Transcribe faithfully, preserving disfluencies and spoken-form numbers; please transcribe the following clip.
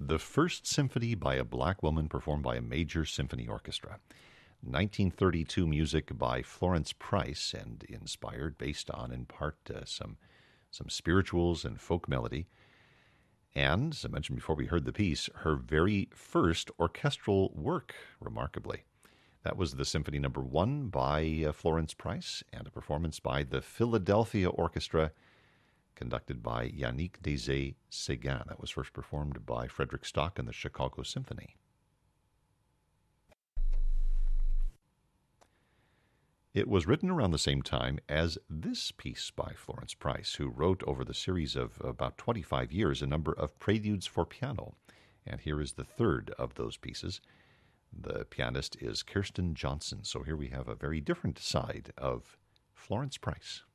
the first symphony by a black woman performed by a major symphony orchestra. nineteen thirty-two music by Florence Price and inspired, based on, in part, uh, some, some spirituals and folk melody. And, as I mentioned before we heard the piece, her very first orchestral work, remarkably. That was the Symphony Number One by uh, Florence Price, and a performance by the Philadelphia Orchestra, conducted by Yannick Deshaies-Séguin. That was first performed by Frederick Stock and the Chicago Symphony. It was written around the same time as this piece by Florence Price, who wrote over the series of about twenty-five years a number of preludes for piano. And here is the third of those pieces. The pianist is Kirsten Johnson. So here we have a very different side of Florence Price.